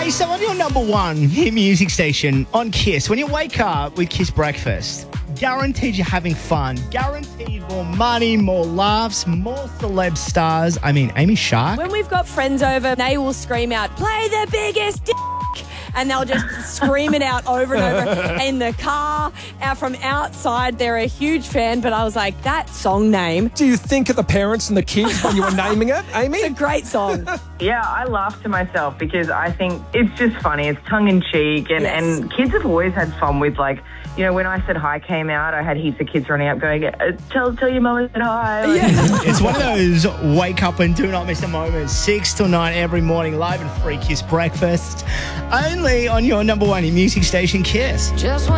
Hey, so on your number one hit music station on Kiss, when you wake up with Kiss Breakfast, guaranteed you're having fun, guaranteed more money, more laughs, more celeb stars. I mean, Amy Shark. When we've got friends over, they will scream out, "Play the biggest dick!" And they'll just scream it out over and over. In the car, from outside, they're a huge fan, but I was like, that song name. Do you think of the parents and the kids when you were naming it, Amy? It's a great song. Yeah, I laugh to myself because I think it's just funny. It's tongue-in-cheek, and kids have always had fun with, like, you know, when I Said Hi came out, I had heaps of kids running up going, tell your mum I said hi. Like, It's one of those wake up and do not miss a moment, 6 till 9 every morning, live and free Kiss Breakfast, only on your number one hit music station, Kiss. Just